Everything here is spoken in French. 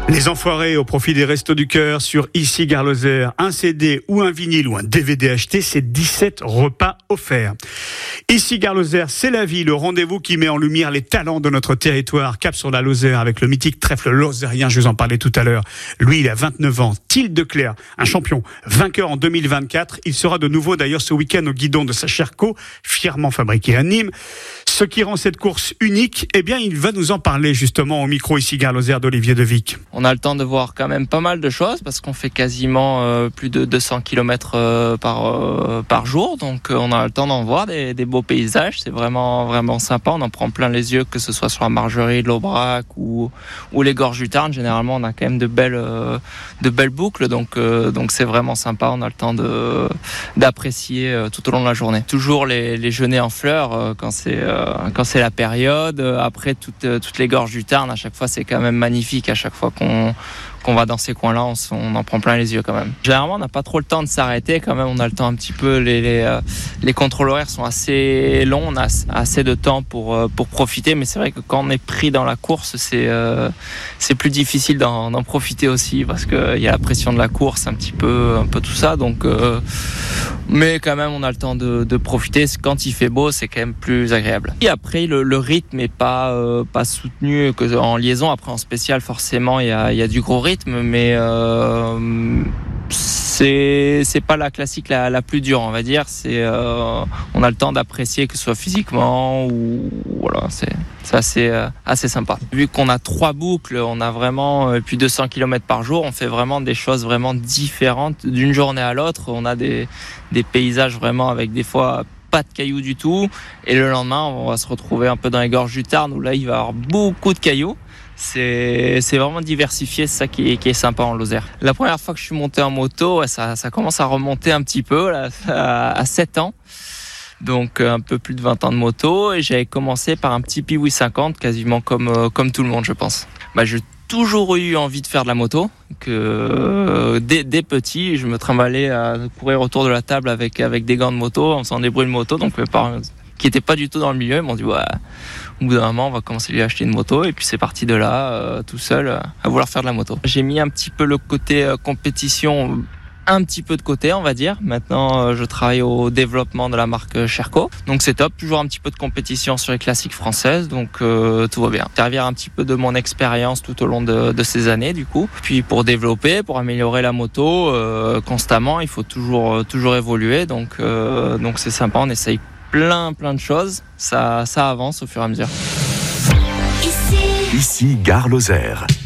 Les Enfoirés au profit des Restos du Cœur sur Ici Gare Lozère. Un CD ou un vinyle ou un DVD acheté, c'est 17 repas offerts. Ici Gare Lozère, c'est la vie, le rendez-vous qui met en lumière les talents de notre territoire. Cap sur la Lozère avec le mythique trèfle lozérien, je vous en parlais tout à l'heure. Lui, il a 29 ans. Thilde Declercq, un champion, vainqueur en 2024. Il sera de nouveau d'ailleurs ce week-end au guidon de sa chère co, fièrement fabriqué à Nîmes. Ce qui rend cette course unique, eh bien, il va nous en parler justement au micro Ici Gare Lozère d'Olivier Devic. On a le temps de voir quand même pas mal de choses parce qu'on fait quasiment plus de 200 km par jour. Donc on a le temps d'en voir des beaux paysages. C'est vraiment sympa. On en prend plein les yeux, que ce soit sur la Margerie, l'Aubrac ou les Gorges du Tarn. Généralement, on a quand même de belles boucles. Donc c'est vraiment sympa. On a le temps d'apprécier tout au long de la journée. Toujours les genêts en fleurs quand c'est la période. Après, toutes les Gorges du Tarn, à chaque fois, c'est quand même magnifique. À chaque fois qu'on va dans ces coins-là, on en prend plein les yeux quand même. Généralement, on n'a pas trop le temps de s'arrêter quand même. On a le temps un petit peu. Les contrôles horaires sont assez longs. On a assez de temps pour profiter. Mais c'est vrai que quand on est pris dans la course, c'est plus difficile d'en profiter aussi parce qu'il y a la pression de la course, un peu tout ça. Donc, mais quand même, on a le temps de profiter. Quand il fait beau, c'est quand même plus agréable. Et après, le rythme est pas soutenu que en liaison. Après, en spécial, forcément, il y a du gros rythme. Mais c'est pas la classique la plus dure, on va dire. On a le temps d'apprécier, que ce soit physiquement ou voilà, c'est assez sympa. Vu qu'on a 3 boucles, on a vraiment plus de 200 km par jour, on fait vraiment des choses vraiment différentes d'une journée à l'autre. On a des paysages vraiment avec des fois pas de cailloux du tout, et le lendemain on va se retrouver un peu dans les Gorges du Tarn où là il va y avoir beaucoup de cailloux. C'est vraiment diversifié, c'est ça qui est sympa en Lozère. La première fois que je suis monté en moto, ça commence à remonter un petit peu là, à 7 ans. Donc un peu plus de 20 ans de moto, et j'avais commencé par un petit Piwi 50, quasiment comme tout le monde je pense. J'ai toujours eu envie de faire de la moto, que dès petit, je me trimballais à courir autour de la table avec des gants de moto, en faisant des bruits de moto. Donc mes parents, qui n'étaient pas du tout dans le milieu, ils m'ont dit ouais, au bout d'un moment on va commencer à lui acheter une moto, et puis c'est parti de là, tout seul, à vouloir faire de la moto. J'ai mis un petit peu le côté compétition un petit peu de côté, on va dire. Maintenant, je travaille au développement de la marque Sherco. Donc c'est top, toujours un petit peu de compétition sur les classiques françaises, donc tout va bien. Servir un petit peu de mon expérience tout au long de ces années, du coup. Puis pour développer, pour améliorer la moto, constamment, il faut toujours évoluer. Donc c'est sympa, on essaye plein de choses. Ça avance au fur et à mesure. Ici Gare Lozère.